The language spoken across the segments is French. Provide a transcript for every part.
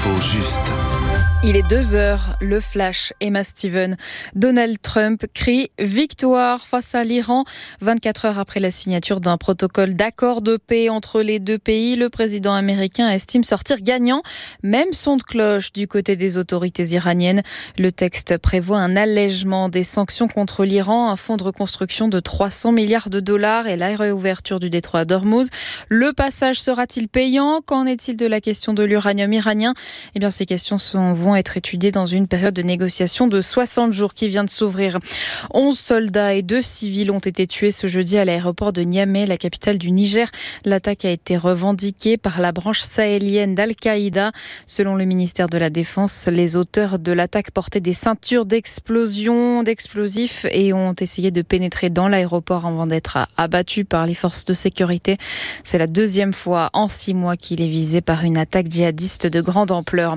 L'info juste. Il est 2h, le flash, Emma Steven. Donald Trump crie victoire face à l'Iran. 24 heures après la signature d'un protocole d'accord de paix entre les deux pays, le président américain estime sortir gagnant. Même son de cloche du côté des autorités iraniennes. Le texte prévoit un allègement des sanctions contre l'Iran, un fonds de reconstruction de 300 milliards de dollars et la réouverture du détroit d'Ormuz. Le passage sera-t-il payant? Qu'en est-il de la question de l'uranium iranien? Eh bien, ces questions vont être étudiées dans une période de négociation de 60 jours qui vient de s'ouvrir. 11 soldats et 2 civils ont été tués ce jeudi à l'aéroport de Niamey, la capitale du Niger. L'attaque a été revendiquée par la branche sahélienne d'Al-Qaïda. Selon le ministère de la Défense, les auteurs de l'attaque portaient des ceintures d'explosifs et ont essayé de pénétrer dans l'aéroport avant d'être abattus par les forces de sécurité. C'est la deuxième fois en 6 mois qu'il est visé par une attaque djihadiste de grande ampleur.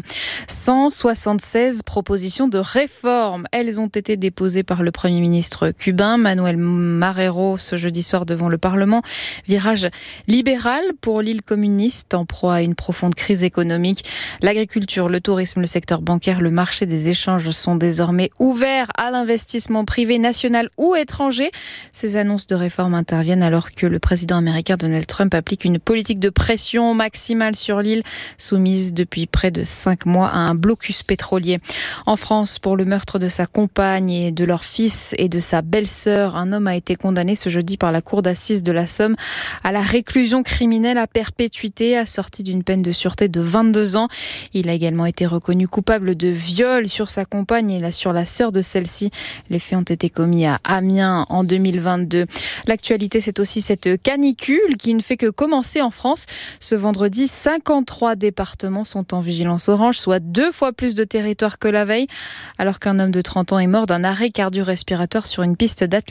176 propositions de réforme. Elles ont été déposées par le Premier ministre cubain, Manuel Marrero, ce jeudi soir devant le Parlement. Virage libéral pour l'île communiste en proie à une profonde crise économique. L'agriculture, le tourisme, le secteur bancaire, le marché des échanges sont désormais ouverts à l'investissement privé national ou étranger. Ces annonces de réforme interviennent alors que le président américain Donald Trump applique une politique de pression maximale sur l'île, soumise depuis près de 5 mois à un blocus pétrolier. En France, pour le meurtre de sa compagne et de leur fils et de sa belle-sœur, un homme a été condamné ce jeudi par la cour d'assises de la Somme à la réclusion criminelle à perpétuité, assortie d'une peine de sûreté de 22 ans. Il a également été reconnu coupable de viol sur sa compagne et sur la sœur de celle-ci. Les faits ont été commis à Amiens en 2022. L'actualité, c'est aussi cette canicule qui ne fait que commencer en France. Ce vendredi, 53 départements sont en vigilance orange, soit 2 fois plus de territoire que la veille, alors qu'un homme de 30 ans est mort d'un arrêt cardio-respiratoire sur une piste d'athlétisme.